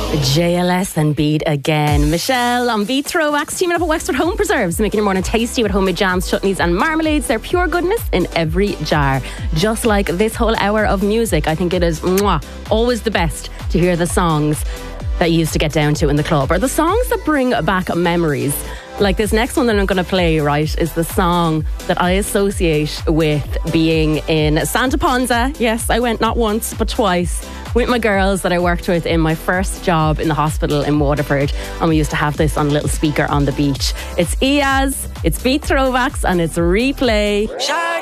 JLS and Beat Again. Michelle on Beat Throwbacks, teaming up at Wexford Home Preserves, making your morning tasty with homemade jams, chutneys and marmalades. They're pure goodness in every jar. Just like this whole hour of music, I think it is always the best to hear the songs that you used to get down to in the club, or the songs that bring back memories. Like this next one that I'm going to play, right, is the song that I associate with being in Santa Ponza. Yes, I went not once but twice with my girls that I worked with in my first job in the hospital in Waterford, and we used to have this on a little speaker on the beach. It's Iaz, it's Beat Throwbacks, and it's Replay.